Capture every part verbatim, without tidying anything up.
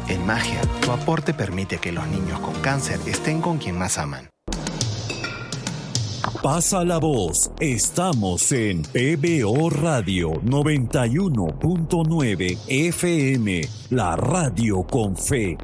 En Magia, tu aporte permite que los niños con cáncer estén con quien más aman. Pasa la voz. Estamos en P B O Radio noventa y uno punto nueve F M, la radio con fe.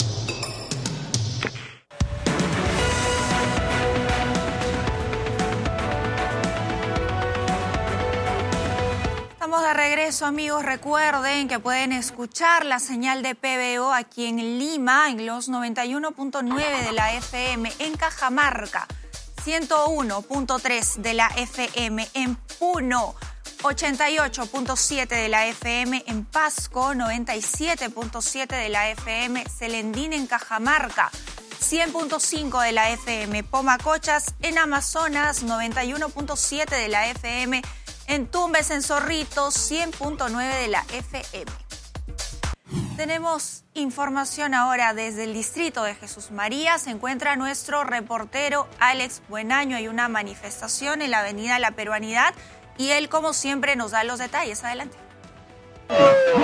Estamos de regreso, amigos. Recuerden que pueden escuchar la señal de P B O aquí en Lima, en los noventa y uno punto nueve de la F M, en Cajamarca, ciento uno punto tres de la F M en Puno, ochenta y ocho punto siete de la F M en Pasco, noventa y siete punto siete de la F M Celendín en Cajamarca, cien punto cinco de la F M Pomacochas en Amazonas, noventa y uno punto siete de la F M en Tumbes en Zorrito, cien punto nueve de la F M. Tenemos información ahora desde el distrito de Jesús María. Se encuentra nuestro reportero Alex Buenaño. Hay una manifestación en la avenida La Peruanidad y él, como siempre, nos da los detalles. Adelante. ¿Qué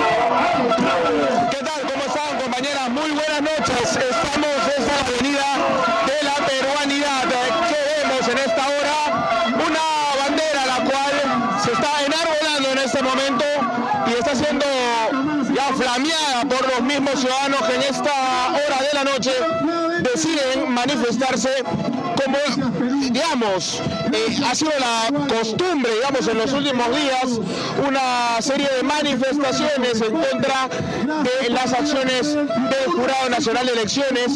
tal? ¿Cómo están, compañeras? Muy buenas noches. Estamos en la avenida de La Peruanidad. ¿Qué vemos en esta hora? Una bandera la cual se está enarbolando en este momento y está siendo ya flameada por los mismos ciudadanos que en esta hora de la noche deciden manifestarse como, digamos, eh, ha sido la costumbre, digamos, en los últimos días, una serie de manifestaciones en contra de las acciones del Jurado Nacional de Elecciones,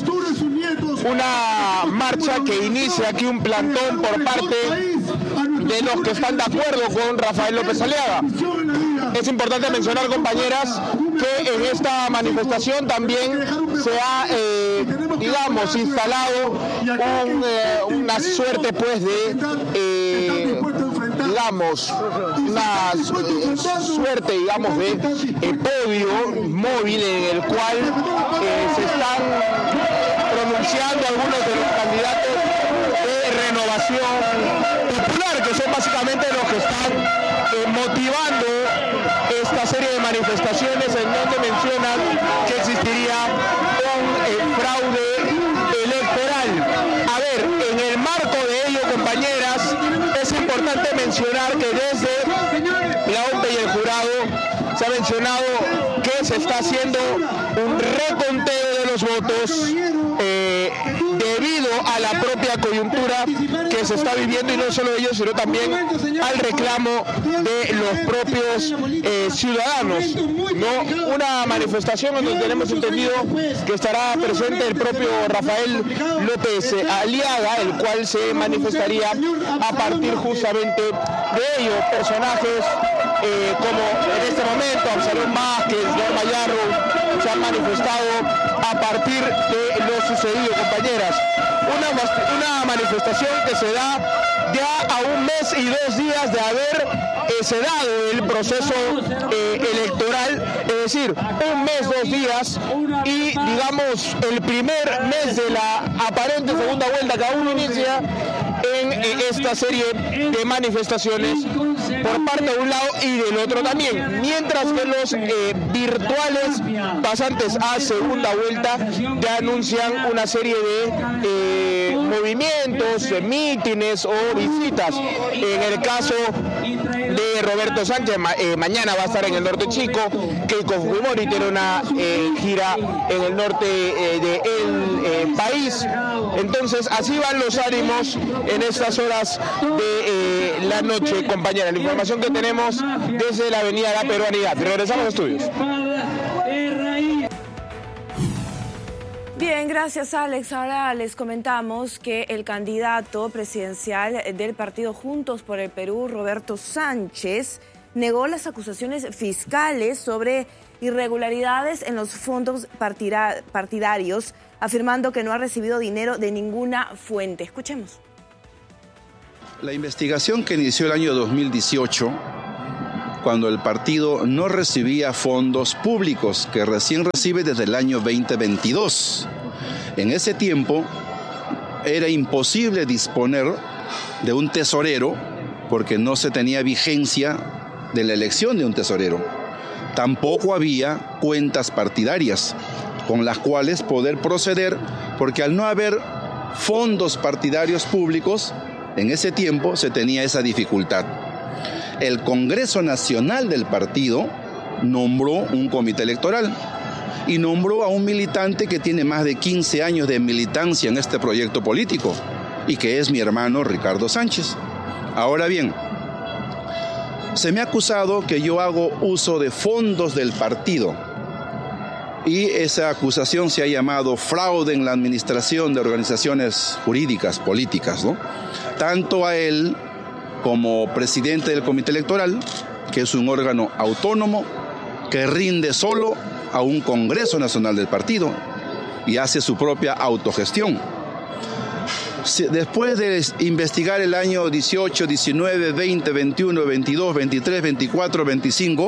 una marcha que inicia aquí un plantón por parte de los que están de acuerdo con Rafael López Aliaga. Es importante mencionar, compañeras, que en esta manifestación también se ha, eh, digamos, instalado un, eh, una suerte, pues, de, eh, digamos, una eh, suerte, digamos, de eh, podio móvil en el cual eh, se están pronunciando algunos de los candidatos de Renovación Popular, que son básicamente los que están eh, motivando esta serie de manifestaciones en donde mencionan que existiría un eh, fraude electoral. A ver, en el marco de ello, compañeras, es importante mencionar que desde la O M P y el jurado se ha mencionado que se está haciendo un reconteo de los votos eh, debido a la propia coyuntura que se está viviendo, y no solo ellos, sino también al reclamo de los propios eh, ciudadanos, ¿no? Una manifestación en donde tenemos entendido que estará presente el propio Rafael López Aliaga, el cual se manifestaría a partir justamente de ellos. Personajes eh, como en este momento Absalón Vázquez, Norma Yarro, se han manifestado a partir de lo sucedido, compañeras. Una, una manifestación que se da ya a un mes y dos días de haber eh, se dado el proceso eh, electoral, es decir, un mes, dos días, y digamos el primer mes de la aparente segunda vuelta que aún inicia en eh, esta serie de manifestaciones por parte de un lado y del otro también, mientras que los eh, virtuales pasantes a segunda vuelta ya anuncian una serie de eh, movimientos, de mítines o visitas. En el caso de Roberto Sánchez, ma eh, mañana va a estar en el norte chico. Keiko Fujimori tiene una eh, gira en el norte eh, del eh, país. Entonces, así van los ánimos en estas horas de eh, la noche, compañera. La información que tenemos desde la avenida La Peruanidad. Regresamos a estudios. Bien, gracias, Alex. Ahora les comentamos que el candidato presidencial del partido Juntos por el Perú, Roberto Sánchez, negó las acusaciones fiscales sobre irregularidades en los fondos partidarios, afirmando que no ha recibido dinero de ninguna fuente. Escuchemos. La investigación que inició el año dos mil dieciocho, cuando el partido no recibía fondos públicos, que recién recibe desde el año veinte veintidós. En ese tiempo era imposible disponer de un tesorero porque no se tenía vigencia de la elección de un tesorero. Tampoco había cuentas partidarias. con las cuales poder proceder, porque al no haber fondos partidarios públicos, en ese tiempo se tenía esa dificultad. El Congreso Nacional del partido nombró un comité electoral y nombró a un militante que tiene más de quince años de militancia en este proyecto político y que es mi hermano Ricardo Sánchez. Ahora bien, se me ha acusado que yo hago uso de fondos del partido y esa acusación se ha llamado fraude en la administración de organizaciones jurídicas, políticas, ¿no? Tanto a él como presidente del Comité Electoral, que es un órgano autónomo que rinde solo a un Congreso Nacional del partido y hace su propia autogestión. Después de investigar el año dieciocho, diecinueve, veinte, veintiuno, veintidós, veintitrés, veinticuatro, veinticinco,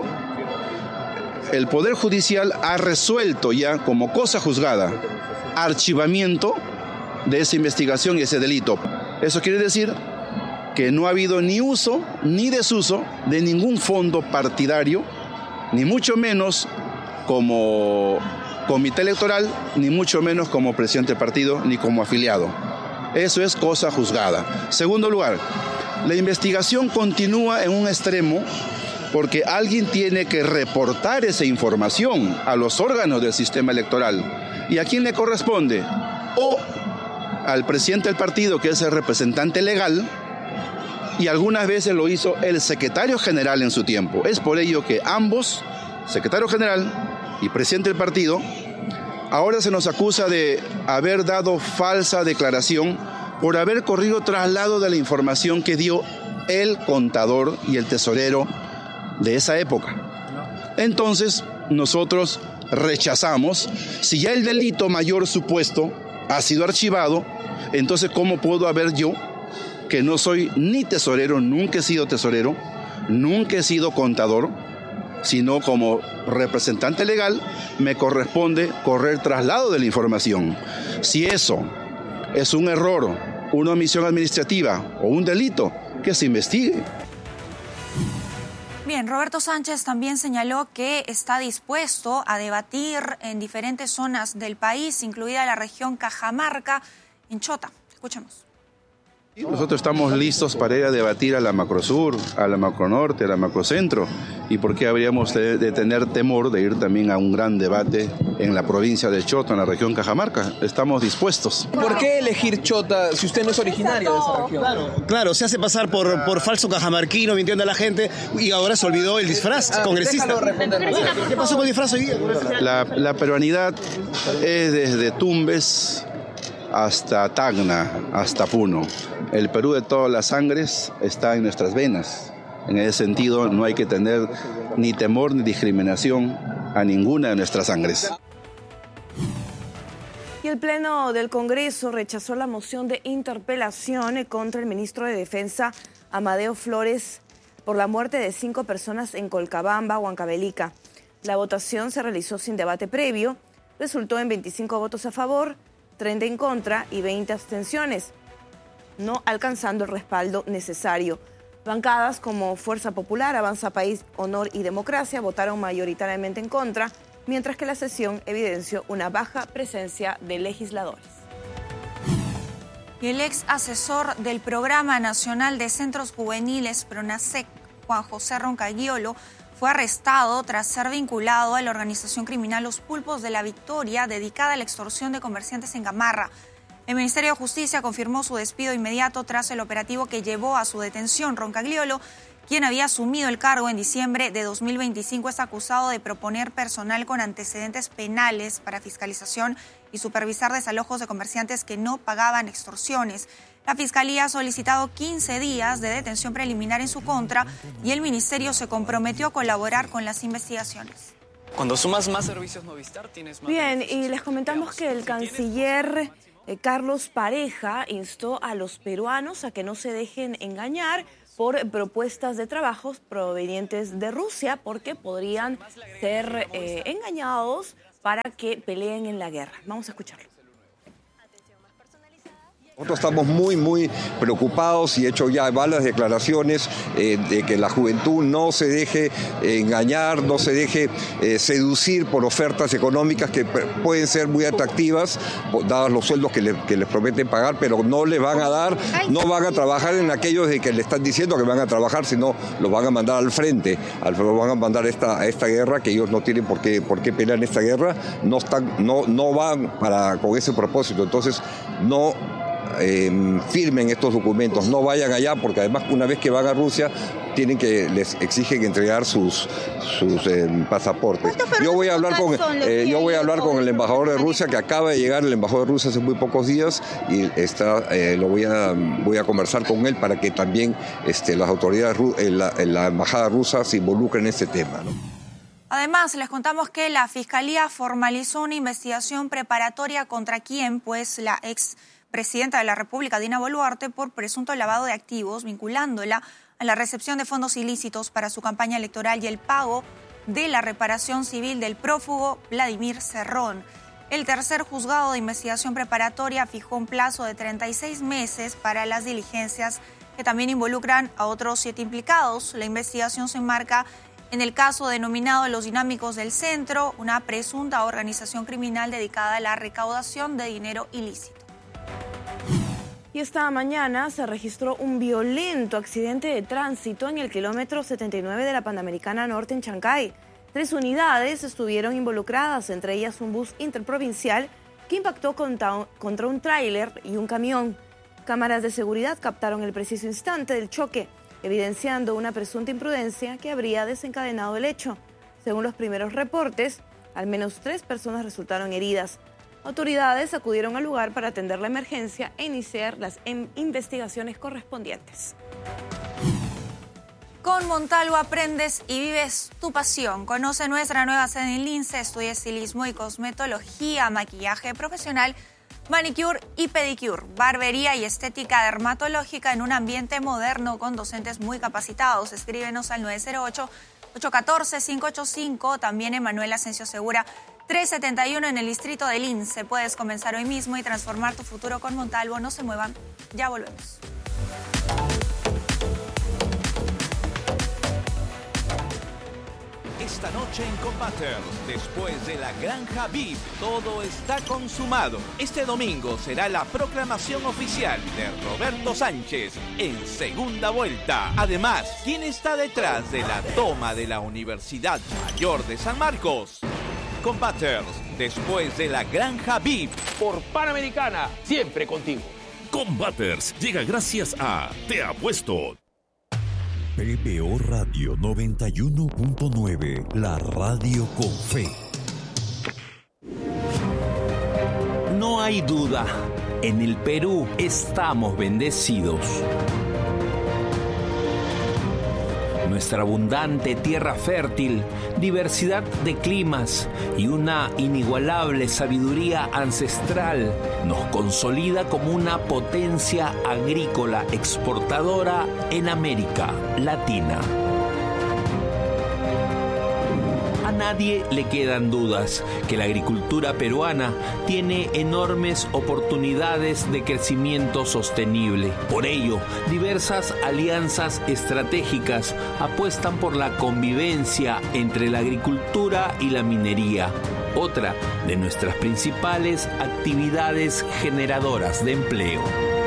el Poder Judicial ha resuelto ya como cosa juzgada archivamiento de esa investigación y ese delito. Eso quiere decir que no ha habido ni uso ni desuso de ningún fondo partidario, ni mucho menos como comité electoral, ni mucho menos como presidente del partido, ni como afiliado. Eso es cosa juzgada. Segundo lugar, la investigación continúa en un extremo porque alguien tiene que reportar esa información a los órganos del sistema electoral. ¿Y a quién le corresponde? O al presidente del partido, que es el representante legal, y algunas veces lo hizo el secretario general en su tiempo. Es por ello que ambos, secretario general y presidente del partido, ahora se nos acusa de haber dado falsa declaración por haber corrido traslado de la información que dio el contador y el tesorero de esa época. Entonces, nosotros rechazamos. Si ya el delito mayor supuesto ha sido archivado, entonces ¿cómo puedo haber yo, que no soy ni tesorero, nunca he sido tesorero, nunca he sido contador, sino como representante legal, me corresponde correr traslado de la información? Si eso es un error, una omisión administrativa o un delito, que se investigue. Bien, Roberto Sánchez también señaló que está dispuesto a debatir en diferentes zonas del país, incluida la región Cajamarca, en Chota. Escuchemos. Nosotros estamos listos para ir a debatir a la Macrosur, a la Macronorte, a la Macrocentro. ¿Y por qué habríamos de, de tener temor de ir también a un gran debate en la provincia de Chota, en la región Cajamarca? Estamos dispuestos. ¿Por qué elegir Chota si usted no es originario de esa región? Claro, claro, se hace pasar por, por falso cajamarquino, mintiendo a la gente, y ahora se olvidó el disfraz ah, congresista. ¿Qué pasó con el disfraz hoy día? La, la peruanidad es desde Tumbes hasta Tacna, hasta Puno. El Perú de todas las sangres está en nuestras venas. En ese sentido, no hay que tener ni temor ni discriminación a ninguna de nuestras sangres. Y el Pleno del Congreso rechazó la moción de interpelación contra el ministro de Defensa, Amadeo Flores, por la muerte de cinco personas en Colcabamba, Huancavelica. La votación se realizó sin debate previo, resultó en veinticinco votos a favor, treinta en contra y veinte abstenciones, no alcanzando el respaldo necesario. Bancadas como Fuerza Popular, Avanza País, Honor y Democracia votaron mayoritariamente en contra, mientras que la sesión evidenció una baja presencia de legisladores. Y el ex asesor del Programa Nacional de Centros Juveniles, PRONACEC, Juan José Roncagliolo, fue arrestado tras ser vinculado a la organización criminal Los Pulpos de la Victoria, dedicada a la extorsión de comerciantes en Gamarra. El Ministerio de Justicia confirmó su despido inmediato tras el operativo que llevó a su detención. Roncagliolo, quien había asumido el cargo en diciembre de dos mil veinticinco, es acusado de proponer personal con antecedentes penales para fiscalización y supervisar desalojos de comerciantes que no pagaban extorsiones. La Fiscalía ha solicitado quince días de detención preliminar en su contra y el Ministerio se comprometió a colaborar con las investigaciones. Cuando sumas más servicios Movistar, tienes más... Bien, y les comentamos que el canciller eh, Carlos Pareja instó a los peruanos a que no se dejen engañar por propuestas de trabajos provenientes de Rusia, porque podrían ser eh, engañados para que peleen en la guerra. Vamos a escucharlo. Nosotros estamos muy, muy preocupados y he hecho ya varias declaraciones eh, de que la juventud no se deje eh, engañar, no se deje eh, seducir por ofertas económicas que pueden ser muy atractivas, dados los sueldos que, le, que les prometen pagar, pero no les van a dar, no van a trabajar en aquellos de que le están diciendo que van a trabajar, sino los van a mandar al frente, los van a mandar a esta, a esta guerra, que ellos no tienen por qué, por qué pelear en esta guerra, no, están, no, no van para, con ese propósito. Entonces, no Eh, firmen estos documentos, no vayan allá, porque además una vez que van a Rusia tienen que les exigen entregar sus sus eh, pasaportes. Yo voy a hablar con eh, yo voy a hablar con el embajador de Rusia, que acaba de llegar, el embajador de Rusia hace muy pocos días, y está eh, lo voy a voy a conversar con él para que también este, las autoridades eh, la, la embajada rusa se involucren en este tema, ¿no? Además, les contamos que la Fiscalía formalizó una investigación preparatoria contra quien, pues la ex presidenta de la República, Dina Boluarte, por presunto lavado de activos, vinculándola a la recepción de fondos ilícitos para su campaña electoral y el pago de la reparación civil del prófugo Vladimir Cerrón. El tercer juzgado de investigación preparatoria fijó un plazo de treinta y seis meses para las diligencias que también involucran a otros siete implicados. La investigación se enmarca en el caso denominado Los Dinámicos del Centro, una presunta organización criminal dedicada a la recaudación de dinero ilícito. Y esta mañana se registró un violento accidente de tránsito en el kilómetro setenta y nueve de la Panamericana Norte en Chancay. Tres unidades estuvieron involucradas, entre ellas un bus interprovincial que impactó contra, contra un tráiler y un camión. Cámaras de seguridad captaron el preciso instante del choque, evidenciando una presunta imprudencia que habría desencadenado el hecho. Según los primeros reportes, al menos tres personas resultaron heridas. Autoridades acudieron al lugar para atender la emergencia e iniciar las investigaciones correspondientes. Con Montalvo aprendes y vives tu pasión. Conoce nuestra nueva sede en Lince, estudia estilismo y cosmetología, maquillaje profesional, manicure y pedicure, barbería y estética dermatológica en un ambiente moderno con docentes muy capacitados. Escríbenos al nueve cero ocho, ocho uno cuatro, cinco ocho cinco, también Emanuel Asensio Segura trescientos setenta y uno en el distrito de Lince. Puedes comenzar hoy mismo y transformar tu futuro con Montalvo. No se muevan, ya volvemos. Esta noche en Combaters, después de la Granja V I P, todo está consumado. Este domingo será la proclamación oficial de Roberto Sánchez en segunda vuelta. Además, ¿quién está detrás de la toma de la Universidad Mayor de San Marcos? Combaters, después de la Granja V I P. Por Panamericana, siempre contigo. Combaters llega gracias a Te Apuesto. P B O Radio noventa y uno punto nueve, la radio con fe. No hay duda, en el Perú estamos bendecidos. Nuestra abundante tierra fértil, diversidad de climas y una inigualable sabiduría ancestral nos consolida como una potencia agrícola exportadora en América Latina. A nadie le quedan dudas que la agricultura peruana tiene enormes oportunidades de crecimiento sostenible. Por ello, diversas alianzas estratégicas apuestan por la convivencia entre la agricultura y la minería, otra de nuestras principales actividades generadoras de empleo.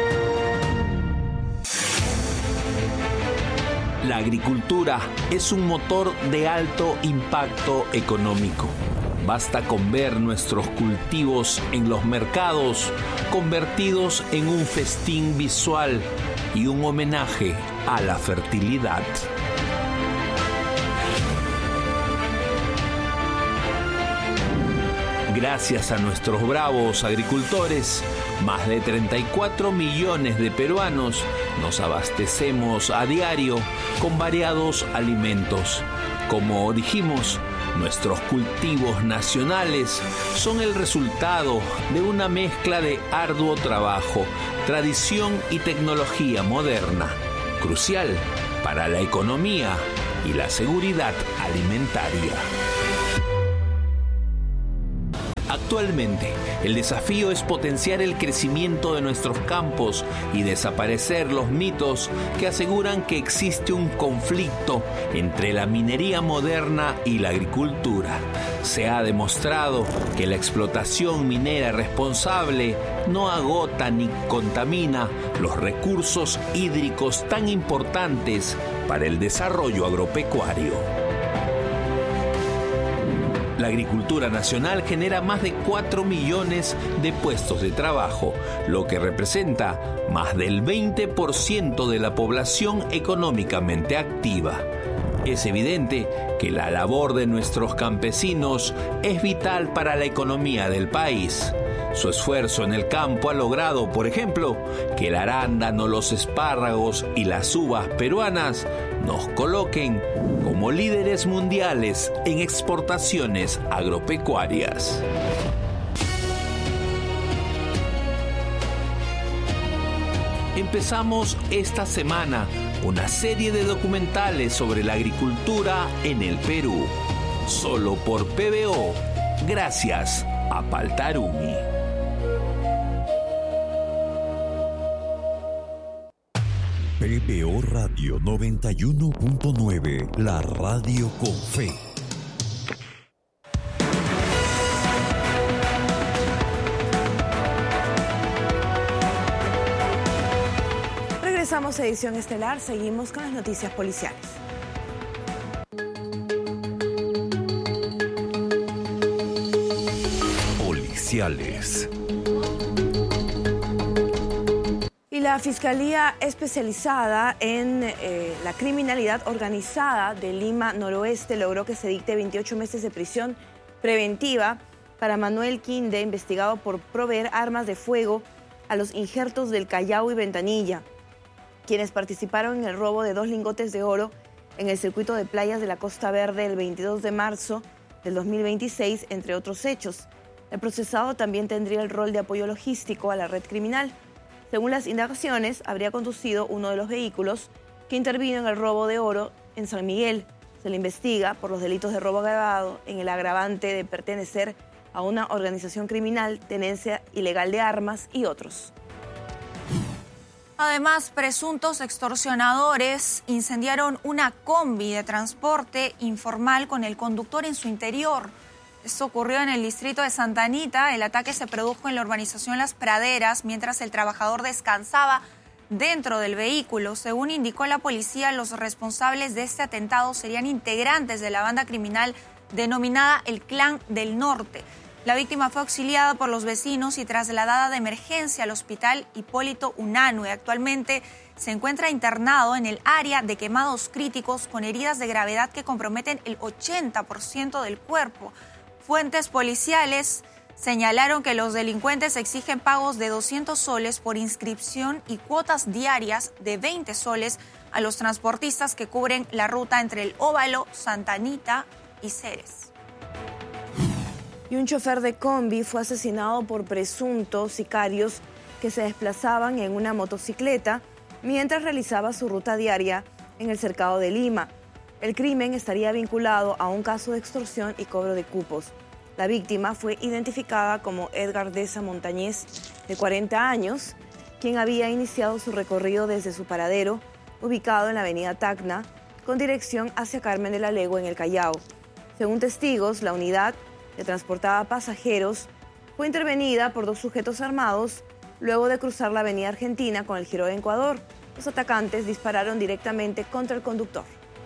La agricultura es un motor de alto impacto económico. Basta con ver nuestros cultivos en los mercados convertidos en un festín visual y un homenaje a la fertilidad. Gracias a nuestros bravos agricultores, más de treinta y cuatro millones de peruanos nos abastecemos a diario con variados alimentos. Como dijimos, nuestros cultivos nacionales son el resultado de una mezcla de arduo trabajo, tradición y tecnología moderna, crucial para la economía y la seguridad alimentaria. Actualmente, el desafío es potenciar el crecimiento de nuestros campos y desaparecer los mitos que aseguran que existe un conflicto entre la minería moderna y la agricultura. Se ha demostrado que la explotación minera responsable no agota ni contamina los recursos hídricos tan importantes para el desarrollo agropecuario. La agricultura nacional genera más de cuatro millones de puestos de trabajo, lo que representa más del veinte por ciento de la población económicamente activa. Es evidente que la labor de nuestros campesinos es vital para la economía del país. Su esfuerzo en el campo ha logrado, por ejemplo, que el arándano, los espárragos y las uvas peruanas nos coloquen como líderes mundiales en exportaciones agropecuarias. Empezamos esta semana una serie de documentales sobre la agricultura en el Perú, solo por P B O, gracias a Paltarumi. P B O Radio noventa y uno punto nueve, la radio con fe. Regresamos a edición estelar, seguimos con las noticias policiales. Policiales. Y la Fiscalía Especializada en eh, la Criminalidad Organizada de Lima Noroeste logró que se dicte veintiocho meses de prisión preventiva para Manuel Quinde, investigado por proveer armas de fuego a los injertos del Callao y Ventanilla, quienes participaron en el robo de dos lingotes de oro en el circuito de playas de la Costa Verde el veintidós de marzo del dos mil veintiséis, entre otros hechos. El procesado también tendría el rol de apoyo logístico a la red criminal. Según las indagaciones, habría conducido uno de los vehículos que intervino en el robo de oro en San Miguel. Se le investiga por los delitos de robo agravado en el agravante de pertenecer a una organización criminal, tenencia ilegal de armas y otros. Además, presuntos extorsionadores incendiaron una combi de transporte informal con el conductor en su interior. Esto ocurrió en el distrito de Santa Anita. El ataque se produjo en la urbanización Las Praderas mientras el trabajador descansaba dentro del vehículo. Según indicó la policía, los responsables de este atentado serían integrantes de la banda criminal denominada el Clan del Norte. La víctima fue auxiliada por los vecinos y trasladada de emergencia al hospital Hipólito Unanue. Actualmente se encuentra internado en el área de quemados críticos con heridas de gravedad que comprometen el ochenta por ciento del cuerpo. Fuentes policiales señalaron que los delincuentes exigen pagos de doscientos soles por inscripción y cuotas diarias de veinte soles a los transportistas que cubren la ruta entre el Óvalo, Santa Anita y Ceres. Y un chofer de combi fue asesinado por presuntos sicarios que se desplazaban en una motocicleta mientras realizaba su ruta diaria en el cercado de Lima. El crimen estaría vinculado a un caso de extorsión y cobro de cupos. La víctima fue identificada como Edgar Deza Montañez, de cuarenta años, quien había iniciado su recorrido desde su paradero, ubicado en la avenida Tacna, con dirección hacia Carmen de la Legua en el Callao. Según testigos, la unidad que transportaba pasajeros fue intervenida por dos sujetos armados luego de cruzar la avenida Argentina con el giro de Ecuador. Los atacantes dispararon directamente contra el conductor.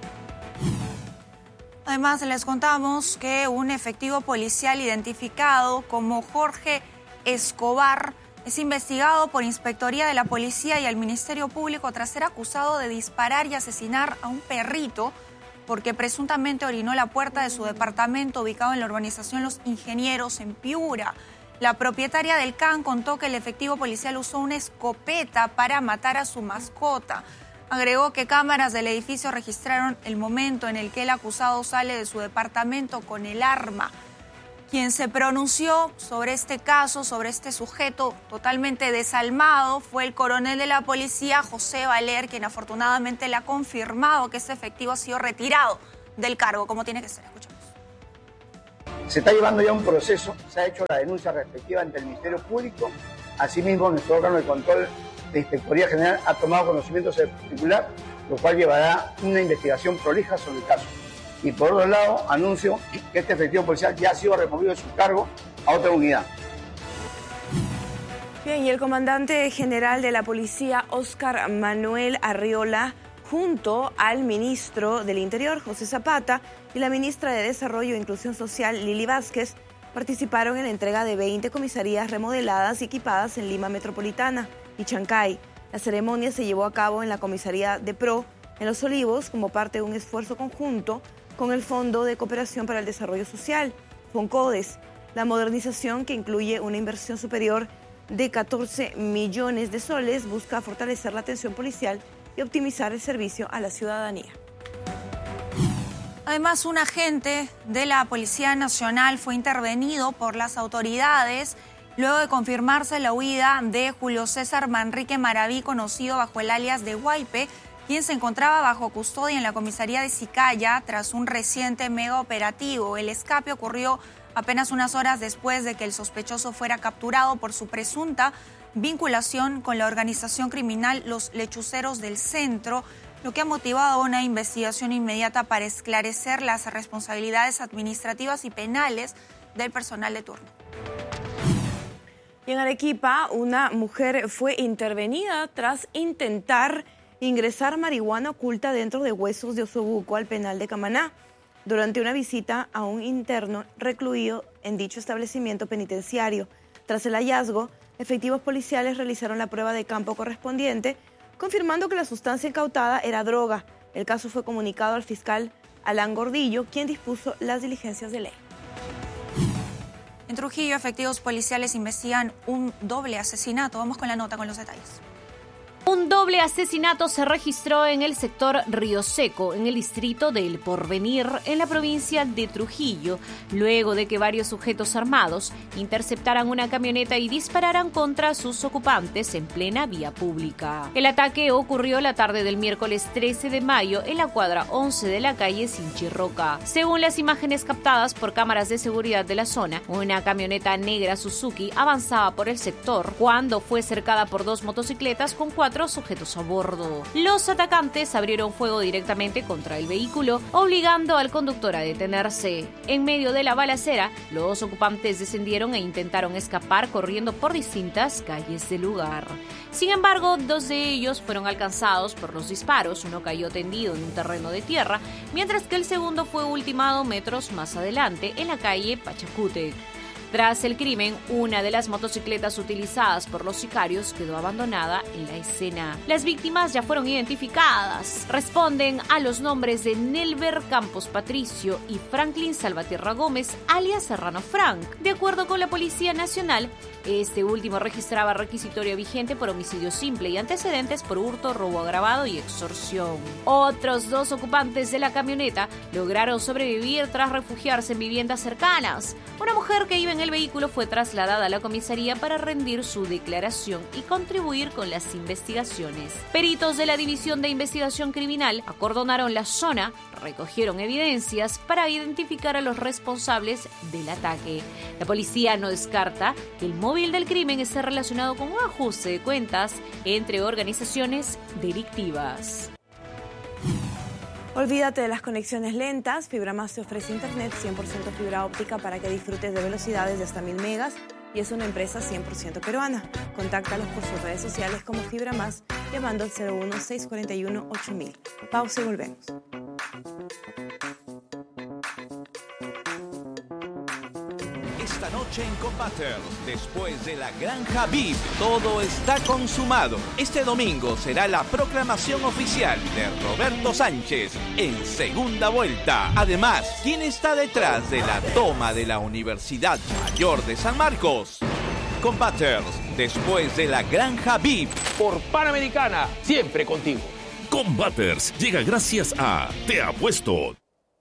Además, les contamos que un efectivo policial identificado como Jorge Escobar es investigado por Inspectoría de la Policía y el Ministerio Público tras ser acusado de disparar y asesinar a un perrito porque presuntamente orinó la puerta de su departamento ubicado en la urbanización Los Ingenieros en Piura. La propietaria del can contó que el efectivo policial usó una escopeta para matar a su mascota. Agregó que cámaras del edificio registraron el momento en el que el acusado sale de su departamento con el arma. Quien se pronunció sobre este caso, sobre este sujeto totalmente desalmado, fue el coronel de la policía, José Valer, quien afortunadamente le ha confirmado que este efectivo ha sido retirado del cargo, como tiene que ser. Escuchamos. Se está llevando ya un proceso, se ha hecho la denuncia respectiva ante el Ministerio Público. Asimismo, nuestro órgano de control de Inspectoría General ha tomado conocimiento sobre el particular, lo cual llevará una investigación prolija sobre el caso. Y por otro lado, anuncio que este efectivo policial ya ha sido removido de su cargo a otra unidad. Bien, y el comandante general de la policía, Óscar Manuel Arriola, junto al ministro del Interior, José Zapata, y la ministra de Desarrollo e Inclusión Social, Lili Vázquez, participaron en la entrega de veinte comisarías remodeladas y equipadas en Lima Metropolitana y Chancay. La ceremonia se llevó a cabo en la comisaría de Pro, en Los Olivos, como parte de un esfuerzo conjunto con el Fondo de Cooperación para el Desarrollo Social, FONCODES. La modernización, que incluye una inversión superior de catorce millones de soles, busca fortalecer la atención policial y optimizar el servicio a la ciudadanía. Además, un agente de la Policía Nacional fue intervenido por las autoridades luego de confirmarse la huida de Julio César Manrique Maraví, conocido bajo el alias de Huaype, quien se encontraba bajo custodia en la comisaría de Sicaya tras un reciente mega operativo. El escape ocurrió apenas unas horas después de que el sospechoso fuera capturado por su presunta vinculación con la organización criminal Los Lechuceros del Centro, lo que ha motivado una investigación inmediata para esclarecer las responsabilidades administrativas y penales del personal de turno. Y en Arequipa, una mujer fue intervenida tras intentar ingresar marihuana oculta dentro de huesos de osobuco al penal de Camaná, durante una visita a un interno recluido en dicho establecimiento penitenciario. Tras el hallazgo, efectivos policiales realizaron la prueba de campo correspondiente, confirmando que la sustancia incautada era droga. El caso fue comunicado al fiscal Alan Gordillo, quien dispuso las diligencias de ley. En Trujillo, efectivos policiales investigan un doble asesinato. Vamos con la nota con los detalles. Un doble asesinato se registró en el sector Río Seco, en el distrito de El Porvenir, en la provincia de Trujillo, luego de que varios sujetos armados interceptaran una camioneta y dispararan contra sus ocupantes en plena vía pública. El ataque ocurrió la tarde del miércoles trece de mayo en la cuadra once de la calle Sinchirroca. Según las imágenes captadas por cámaras de seguridad de la zona, una camioneta negra Suzuki avanzaba por el sector cuando fue cercada por dos motocicletas con cuatro sujetos a bordo. Los atacantes abrieron fuego directamente contra el vehículo, obligando al conductor a detenerse. En medio de la balacera, los ocupantes descendieron e intentaron escapar corriendo por distintas calles del lugar. Sin embargo, dos de ellos fueron alcanzados por los disparos. Uno cayó tendido en un terreno de tierra, mientras que el segundo fue ultimado metros más adelante en la calle Pachacútec. Tras el crimen, una de las motocicletas utilizadas por los sicarios quedó abandonada en la escena. Las víctimas ya fueron identificadas. Responden a los nombres de Nelver Campos Patricio y Franklin Salvatierra Gómez, alias Serrano Frank. De acuerdo con la Policía Nacional, este último registraba requisitorio vigente por homicidio simple y antecedentes por hurto, robo agravado y extorsión. Otros dos ocupantes de la camioneta lograron sobrevivir tras refugiarse en viviendas cercanas. Una mujer que iba en el vehículo fue trasladada a la comisaría para rendir su declaración y contribuir con las investigaciones. Peritos de la División de Investigación Criminal acordonaron la zona, recogieron evidencias para identificar a los responsables del ataque. La policía no descarta que el móvil del crimen esté relacionado con un ajuste de cuentas entre organizaciones delictivas. Olvídate de las conexiones lentas. FibraMás te ofrece internet cien por ciento fibra óptica para que disfrutes de velocidades de hasta mil megas y es una empresa cien por ciento peruana. Contáctalos por sus redes sociales como FibraMás llamando al cero uno, seis cuatro uno, ocho mil. Pausa y volvemos. Esta noche en Combaters, después de la Granja V I P, todo está consumado. Este domingo será la proclamación oficial de Roberto Sánchez en segunda vuelta. Además, ¿quién está detrás de la toma de la Universidad Mayor de San Marcos? Combaters, después de la Granja V I P. Por Panamericana, siempre contigo. Combaters llega gracias a Te Apuesto.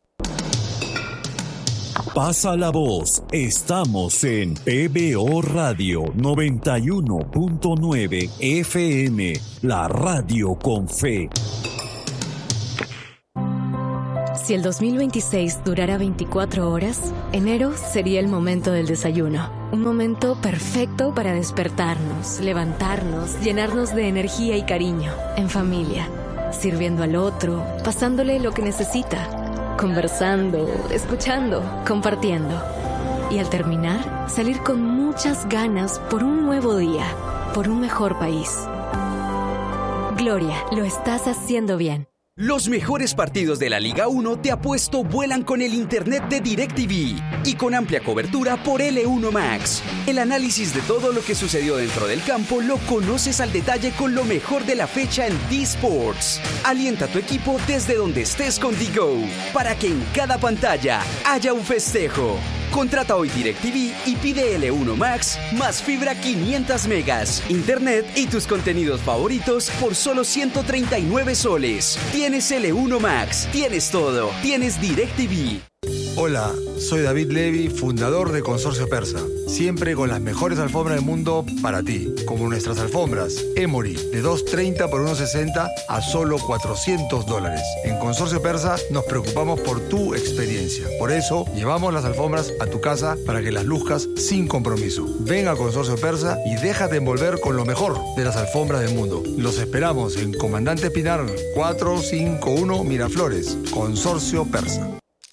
Pasa la voz. Estamos en P B O Radio noventa y uno punto nueve F M, la radio con fe. Si el dos mil veintiséis durara veinticuatro horas, enero sería el momento del desayuno. Un momento perfecto para despertarnos, levantarnos, llenarnos de energía y cariño, en familia, sirviendo al otro, pasándole lo que necesita, conversando, escuchando, compartiendo. Y al terminar, salir con muchas ganas por un nuevo día, por un mejor país. Gloria, lo estás haciendo bien. Los mejores partidos de la Liga uno de Apuesto vuelan con el internet de DirecTV y con amplia cobertura por L uno Max. El análisis de todo lo que sucedió dentro del campo lo conoces al detalle con lo mejor de la fecha en D-Sports. Alienta a tu equipo desde donde estés con D-Go para que en cada pantalla haya un festejo. Contrata hoy DirecTV y pide L uno Max más fibra quinientos megas, internet y tus contenidos favoritos por solo ciento treinta y nueve soles. Tienes L uno Max, tienes todo, tienes DirecTV. Hola, soy David Levy, fundador de Consorcio Persa. Siempre con las mejores alfombras del mundo para ti, como nuestras alfombras Emory de dos treinta por uno sesenta a solo cuatrocientos dólares. En Consorcio Persa nos preocupamos por tu experiencia. Por eso llevamos las alfombras a tu casa para que las luzcas sin compromiso. Ven a Consorcio Persa y déjate envolver con lo mejor de las alfombras del mundo. Los esperamos en Comandante Pinar cuatrocientos cincuenta y uno Miraflores. Consorcio Persa.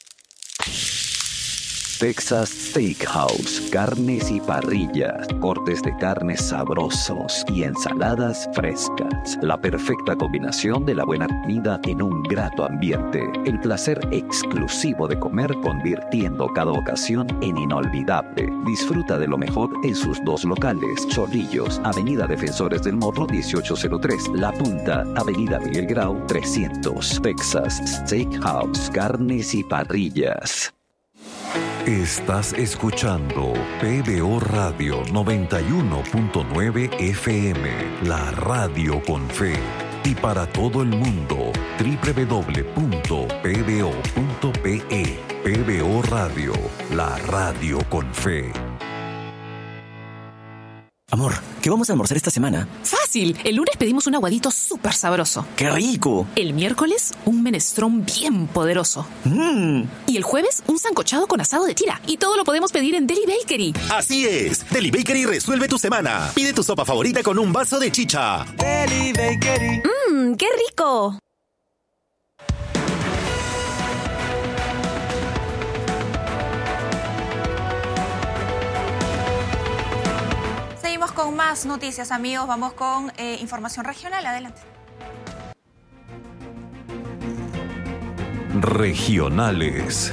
Texas Steakhouse, carnes y parrillas, cortes de carnes sabrosos y ensaladas frescas. La perfecta combinación de la buena comida en un grato ambiente. El placer exclusivo de comer convirtiendo cada ocasión en inolvidable. Disfruta de lo mejor en sus dos locales. Chorrillos, Avenida Defensores del Morro dieciocho cero tres. La Punta, Avenida Miguel Grau trescientos. Texas Steakhouse, carnes y parrillas. Estás escuchando P B O Radio noventa y uno punto nueve F M, la radio con fe. Y para todo el mundo, doble u doble u doble u punto p b o punto p e. P B O Radio, la radio con fe. Amor, ¿qué vamos a almorzar esta semana? ¡Fácil! El lunes pedimos un aguadito súper sabroso. ¡Qué rico! El miércoles, un menestrón bien poderoso. ¡Mmm! Y el jueves, un sancochado con asado de tira. Y todo lo podemos pedir en Deli Bakery. Así es. Deli Bakery resuelve tu semana. Pide tu sopa favorita con un vaso de chicha. Deli Bakery. ¡Mmm! ¡Qué rico! Seguimos con más noticias, amigos. Vamos con eh, información regional. Adelante. Regionales.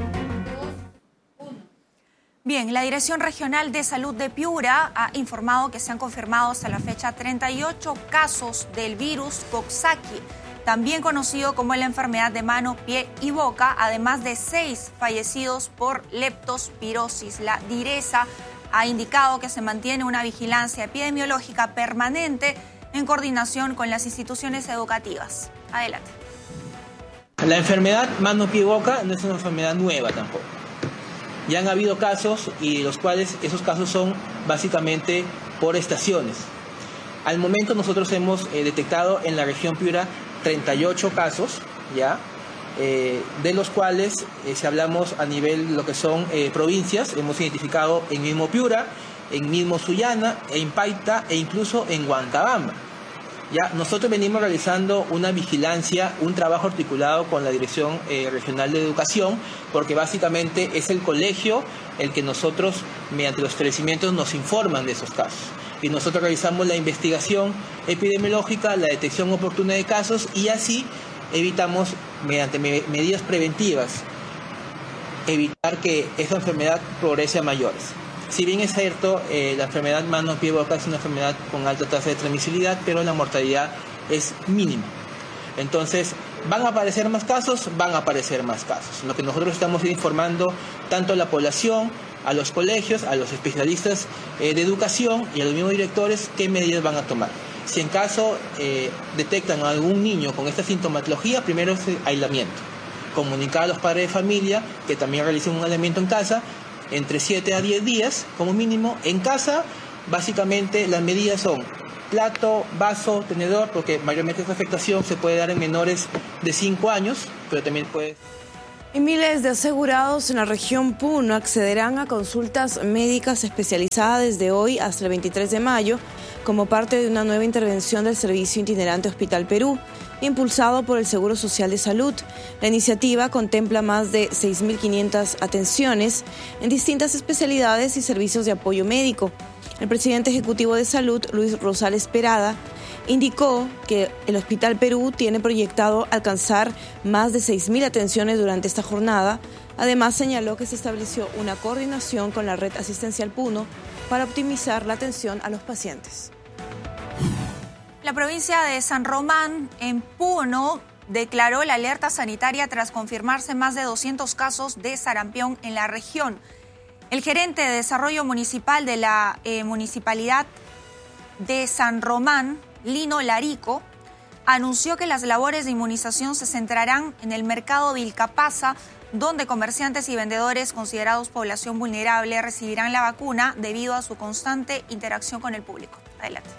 Bien, la Dirección Regional de Salud de Piura ha informado que se han confirmado hasta la fecha treinta y ocho casos del virus Coxsackie, también conocido como la enfermedad de mano, pie y boca, además de seis fallecidos por leptospirosis. La DIRESA ha indicado que se mantiene una vigilancia epidemiológica permanente en coordinación con las instituciones educativas. Adelante. La enfermedad mano, pie y boca no es una enfermedad nueva tampoco. Ya han habido casos y los cuales esos casos son básicamente por estaciones. Al momento nosotros hemos eh, detectado en la región Piura treinta y ocho casos, ya, eh, de los cuales, eh, si hablamos a nivel de lo que son eh, provincias, hemos identificado en mismo Piura, en mismo Sullana, en Paita e incluso en Huancabamba. Ya, nosotros venimos realizando una vigilancia, un trabajo articulado con la Dirección eh, Regional de Educación, porque básicamente es el colegio el que nosotros, mediante los establecimientos, nos informan de esos casos. Y nosotros realizamos la investigación epidemiológica, la detección oportuna de casos y así evitamos, mediante me- medidas preventivas, evitar que esa enfermedad progrese a mayores. Si bien es cierto, eh, la enfermedad mano, pie, boca es una enfermedad con alta tasa de transmisibilidad, pero la mortalidad es mínima. Entonces, ¿van a aparecer más casos? Van a aparecer más casos. Lo que nosotros estamos informando tanto a la población, a los colegios, a los especialistas eh, de educación y a los mismos directores, qué medidas van a tomar. Si en caso eh, detectan a algún niño con esta sintomatología, primero es el aislamiento. Comunicar a los padres de familia que también realicen un aislamiento en casa, entre siete a diez días como mínimo. En casa, básicamente las medidas son plato, vaso, tenedor, porque mayormente esta afectación se puede dar en menores de cinco años, pero también puede... Y miles de asegurados en la región Puno accederán a consultas médicas especializadas desde hoy hasta el veintitrés de mayo como parte de una nueva intervención del Servicio Itinerante Hospital Perú, impulsado por el Seguro Social de Salud. La iniciativa contempla más de seis mil quinientas atenciones en distintas especialidades y servicios de apoyo médico. El presidente ejecutivo de Salud, Luis Rosales Perada, indicó que el Hospital Perú tiene proyectado alcanzar más de seis mil atenciones durante esta jornada. Además, señaló que se estableció una coordinación con la red asistencial Puno para optimizar la atención a los pacientes. La provincia de San Román, en Puno, declaró la alerta sanitaria tras confirmarse más de doscientos casos de sarampión en la región. El gerente de desarrollo municipal de la eh, municipalidad de San Román, Lino Larico, anunció que las labores de inmunización se centrarán en el mercado Vilcapasa, donde comerciantes y vendedores considerados población vulnerable recibirán la vacuna debido a su constante interacción con el público. Adelante.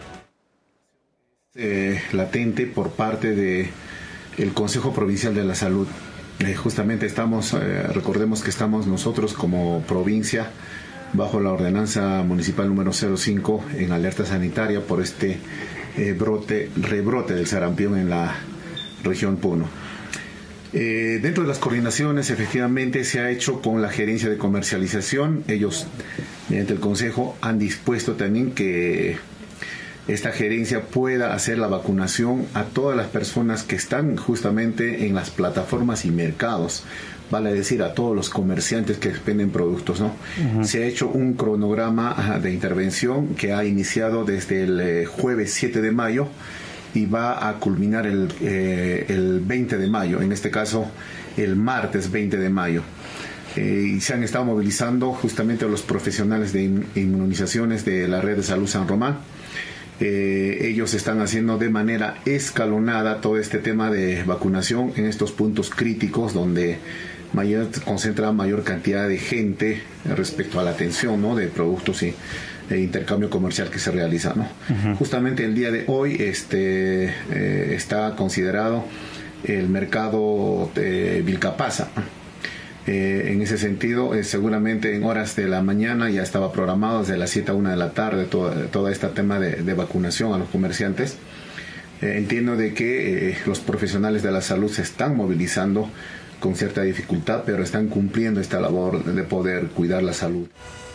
Eh, latente por parte del Consejo Provincial de la Salud. Eh, justamente estamos, eh, recordemos que estamos nosotros como provincia bajo la ordenanza municipal número cero cinco en alerta sanitaria por este eh, brote, rebrote del sarampión en la región Puno. Eh, dentro de las coordinaciones efectivamente se ha hecho con la gerencia de comercialización. Ellos, mediante el consejo, han dispuesto también que esta gerencia pueda hacer la vacunación a todas las personas que están justamente en las plataformas y mercados, vale decir a todos los comerciantes que expenden productos, ¿no? Uh-huh. Se ha hecho un cronograma de intervención que ha iniciado desde el eh, jueves siete de mayo y va a culminar el, eh, el veinte de mayo, en este caso el martes veinte de mayo. Eh, y se han estado movilizando justamente a los profesionales de in- inmunizaciones de la Red de Salud San Román. Eh, ellos están haciendo de manera escalonada todo este tema de vacunación en estos puntos críticos donde mayor, concentra mayor cantidad de gente respecto a la atención, ¿no?, de productos y e intercambio comercial que se realiza, ¿no? Uh-huh. Justamente el día de hoy este, eh, está considerado el mercado de Vilcapasa. Eh, en ese sentido, eh, seguramente en horas de la mañana ya estaba programado desde las siete a una de la tarde todo, todo este tema de, de vacunación a los comerciantes. Eh, entiendo de que eh, los profesionales de la salud se están movilizando con cierta dificultad, pero están cumpliendo esta labor de poder cuidar la salud.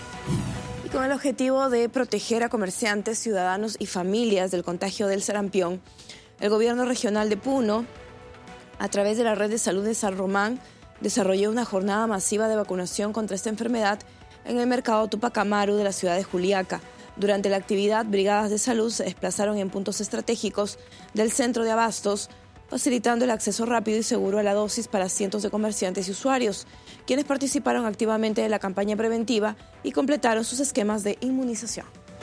Y con el objetivo de proteger a comerciantes, ciudadanos y familias del contagio del sarampión, el gobierno regional de Puno, a través de la Red de Salud de San Román, desarrolló una jornada masiva de vacunación contra esta enfermedad en el mercado Tupac Amaru de la ciudad de Juliaca. Durante la actividad, brigadas de salud se desplazaron en puntos estratégicos del centro de abastos, facilitando el acceso rápido y seguro a la dosis para cientos de comerciantes y usuarios, quienes participaron activamente de la campaña preventiva y completaron sus esquemas de inmunización.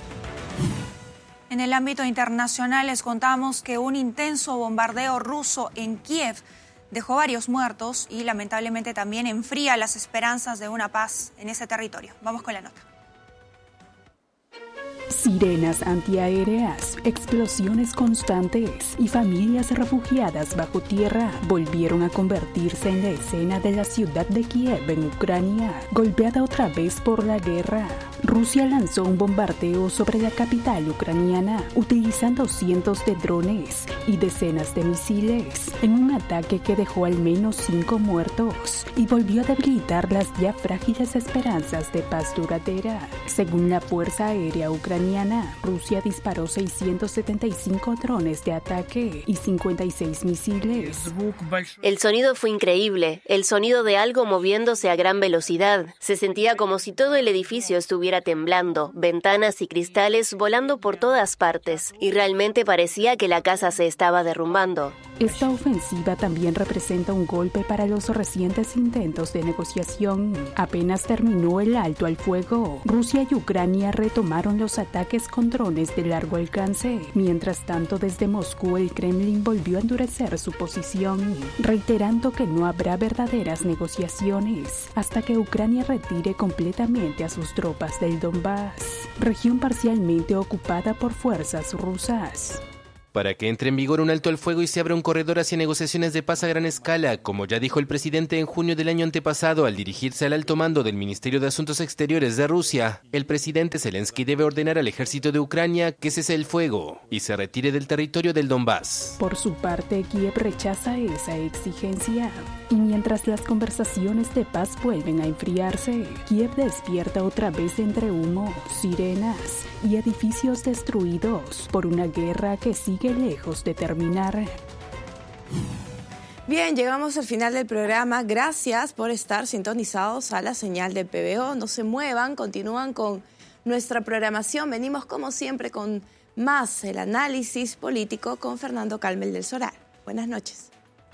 En el ámbito internacional les contamos que un intenso bombardeo ruso en Kiev dejó varios muertos y lamentablemente también enfría las esperanzas de una paz en ese territorio. Vamos con la nota. Sirenas antiaéreas, explosiones constantes y familias refugiadas bajo tierra volvieron a convertirse en la escena de la ciudad de Kiev en Ucrania, golpeada otra vez por la guerra. Rusia lanzó un bombardeo sobre la capital ucraniana utilizando cientos de drones y decenas de misiles en un ataque que dejó al menos cinco muertos y volvió a debilitar las ya frágiles esperanzas de paz duradera. Según la Fuerza Aérea Ucraniana, Rusia disparó seiscientos setenta y cinco drones de ataque y cincuenta y seis misiles. El sonido fue increíble, el sonido de algo moviéndose a gran velocidad. Se sentía como si todo el edificio estuviera temblando, ventanas y cristales volando por todas partes, y realmente parecía que la casa se estaba derrumbando. Esta ofensiva también representa un golpe para los recientes intentos de negociación. Apenas terminó el alto al fuego, Rusia y Ucrania retomaron los ataques con drones de largo alcance. Mientras tanto, desde Moscú, el Kremlin volvió a endurecer su posición, reiterando que no habrá verdaderas negociaciones hasta que Ucrania retire completamente a sus tropas del Donbass, región parcialmente ocupada por fuerzas rusas. Para que entre en vigor un alto al fuego y se abra un corredor hacia negociaciones de paz a gran escala, como ya dijo el presidente en junio del año antepasado al dirigirse al alto mando del Ministerio de Asuntos Exteriores de Rusia, el presidente Zelensky debe ordenar al ejército de Ucrania que cese el fuego y se retire del territorio del Donbass. Por su parte, Kiev rechaza esa exigencia. Y mientras las conversaciones de paz vuelven a enfriarse, Kiev despierta otra vez entre humo, sirenas y edificios destruidos por una guerra que sigue lejos de terminar. Bien, llegamos al final del programa. Gracias por estar sintonizados a la señal de P B O. No se muevan, continúan con nuestra programación. Venimos como siempre con más el análisis político con Fernando Calmel del Solar. Buenas noches.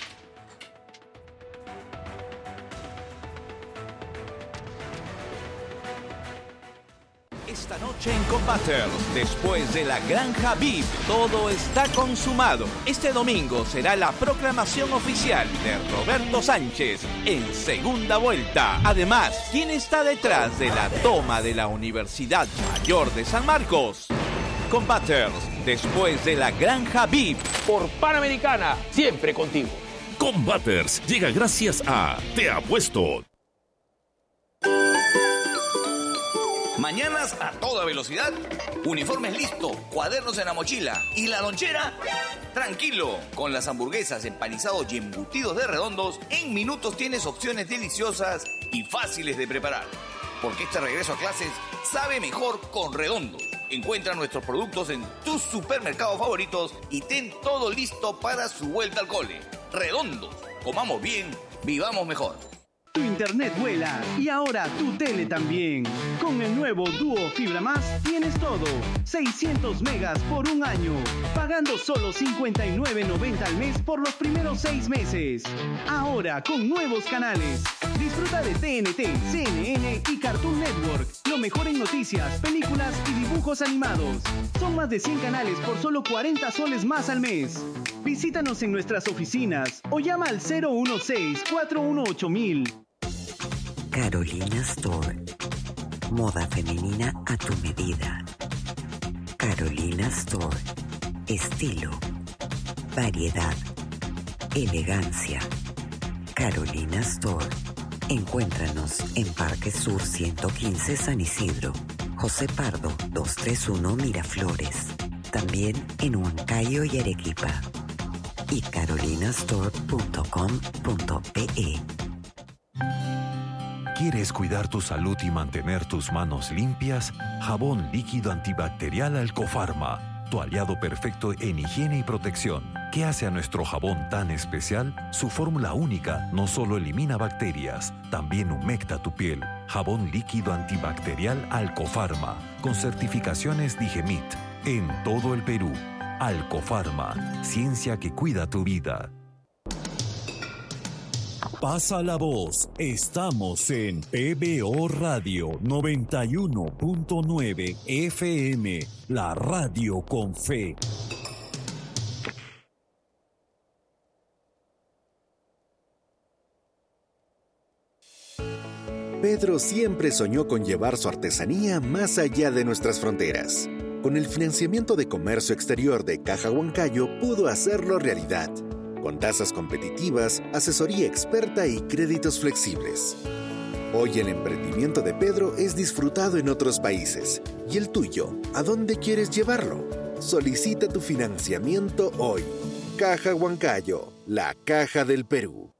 Esta noche en Combaters, después de la Granja V I P, todo está consumado. Este domingo será la proclamación oficial de Roberto Sánchez en segunda vuelta. Además, ¿quién está detrás de la toma de la Universidad Mayor de San Marcos? Combaters, después de la Granja V I P. Por Panamericana, siempre contigo. Combaters llega gracias a Te Apuesto. Mañanas a toda velocidad, uniformes listos, cuadernos en la mochila y la lonchera. Tranquilo, con las hamburguesas, empanizados y embutidos de Redondos, en minutos tienes opciones deliciosas y fáciles de preparar. Porque este regreso a clases sabe mejor con Redondos. Encuentra nuestros productos en tus supermercados favoritos y ten todo listo para su vuelta al cole. Redondos, comamos bien, vivamos mejor. Tu internet vuela y ahora tu tele también. Con el nuevo Duo Fibra Más tienes todo. seiscientos megas por un año. Pagando solo cincuenta y nueve noventa al mes por los primeros seis meses. Ahora con nuevos canales. Disfruta de T N T, C N N y Cartoon Network. Lo mejor en noticias, películas y dibujos animados. Son más de cien canales por solo cuarenta soles más al mes. Visítanos en nuestras oficinas o llama al cero uno seis, cuatro uno ocho mil. Carolina Store. Moda femenina a tu medida. Carolina Store. Estilo. Variedad. Elegancia. Carolina Store. Encuéntranos en Parque Sur ciento quince San Isidro. José Pardo doscientos treinta y uno Miraflores. También en Huancayo y Arequipa. Y carolinastore punto com punto pe. ¿Quieres cuidar tu salud y mantener tus manos limpias? Jabón líquido antibacterial Alcofarma, tu aliado perfecto en higiene y protección. ¿Qué hace a nuestro jabón tan especial? Su fórmula única no solo elimina bacterias, también humecta tu piel. Jabón líquido antibacterial Alcofarma, con certificaciones Digemit, en todo el Perú. Alcofarma, ciencia que cuida tu vida. Pasa la voz, estamos en P B O Radio noventa y uno punto nueve F M, la radio con fe. Pedro siempre soñó con llevar su artesanía más allá de nuestras fronteras. Con el financiamiento de comercio exterior de Caja Huancayo pudo hacerlo realidad. Con tasas competitivas, asesoría experta y créditos flexibles. Hoy el emprendimiento de Pedro es disfrutado en otros países. ¿Y el tuyo? ¿A dónde quieres llevarlo? Solicita tu financiamiento hoy. Caja Huancayo, la caja del Perú.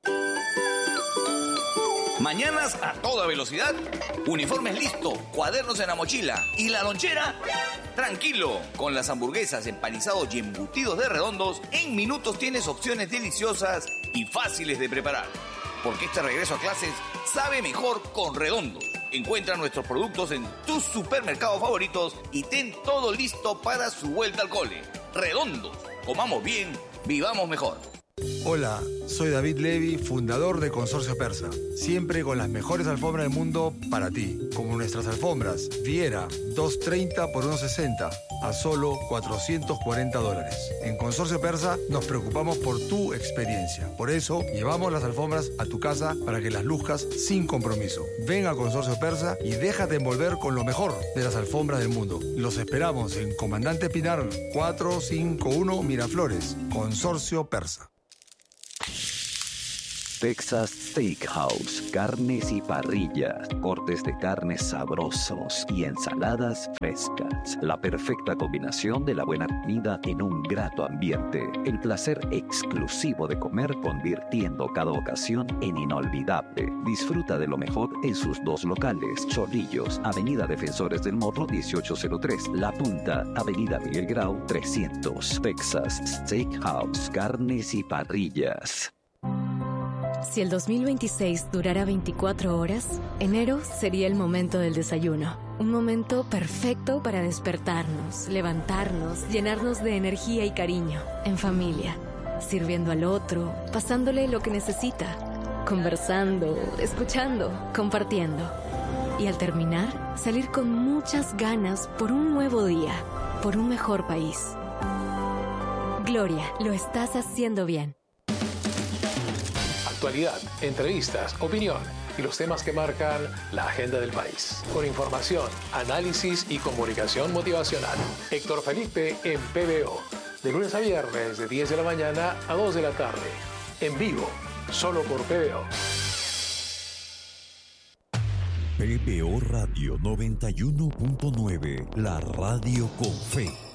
Mañanas a toda velocidad, uniformes listos, cuadernos en la mochila y la lonchera. Tranquilo, con las hamburguesas, empanizados y embutidos de Redondos, en minutos tienes opciones deliciosas y fáciles de preparar. Porque este regreso a clases sabe mejor con Redondos. Encuentra nuestros productos en tus supermercados favoritos y ten todo listo para su vuelta al cole. Redondos, comamos bien, vivamos mejor. Hola, soy David Levy, fundador de Consorcio Persa. Siempre con las mejores alfombras del mundo para ti. Como nuestras alfombras Viera, doscientos treinta por ciento sesenta, a solo cuatrocientos cuarenta dólares. En Consorcio Persa nos preocupamos por tu experiencia. Por eso, llevamos las alfombras a tu casa para que las luzcas sin compromiso. Ven a Consorcio Persa y déjate envolver con lo mejor de las alfombras del mundo. Los esperamos en Comandante Pinar cuatrocientos cincuenta y uno Miraflores. Consorcio Persa. Texas Steakhouse, carnes y parrillas, cortes de carnes sabrosos y ensaladas frescas. La perfecta combinación de la buena comida en un grato ambiente. El placer exclusivo de comer convirtiendo cada ocasión en inolvidable. Disfruta de lo mejor en sus dos locales. Chorrillos, Avenida Defensores del Morro dieciocho cero tres. La Punta, Avenida Miguel Grau trescientos. Texas Steakhouse, carnes y parrillas. Si el dos mil veintiséis durara veinticuatro horas, enero sería el momento del desayuno. Un momento perfecto para despertarnos, levantarnos, llenarnos de energía y cariño, en familia, sirviendo al otro, pasándole lo que necesita, conversando, escuchando, compartiendo. Y al terminar, salir con muchas ganas por un nuevo día, por un mejor país. Gloria, lo estás haciendo bien. Actualidad, entrevistas, opinión y los temas que marcan la agenda del país. Con información, análisis y comunicación motivacional. Héctor Felipe en P B O. De lunes a viernes de diez de la mañana a dos de la tarde. En vivo, solo por P B O. P B O Radio noventa y uno punto nueve, la radio con fe.